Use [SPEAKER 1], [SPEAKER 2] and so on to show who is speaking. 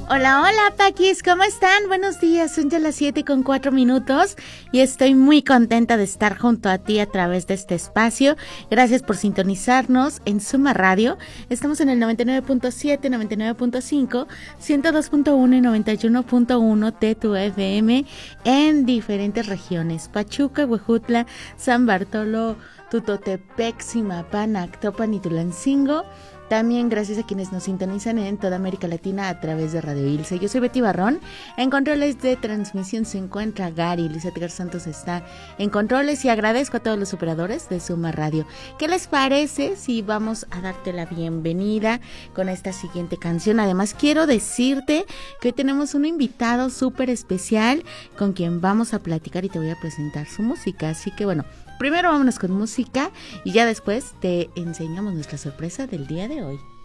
[SPEAKER 1] Hola, hola, Paquis, ¿cómo están? Buenos días, son ya las 7:04 y estoy muy contenta de estar junto a ti a través de este espacio. Gracias por sintonizarnos en Suma Radio. Estamos en el 99.7, 99.5, 102.1 y 91.1 de tu FM en diferentes regiones: Pachuca, Huejutla, San Bartolo, Tutotepec, Zimapán, Actopan y Tulancingo. También gracias a quienes nos sintonizan en toda América Latina a través de Radio Ilse. Yo soy Betty Barrón. En controles de transmisión se encuentra Gary. Lizeth Gar Santos está en controles y agradezco a todos los operadores de Suma Radio. ¿Qué les parece si vamos a darte la bienvenida con esta siguiente canción? Además, quiero decirte que hoy tenemos un invitado súper especial con quien vamos a platicar y te voy a presentar su música. Así que bueno, primero vámonos con música y ya después te enseñamos nuestra sorpresa del día de hoy.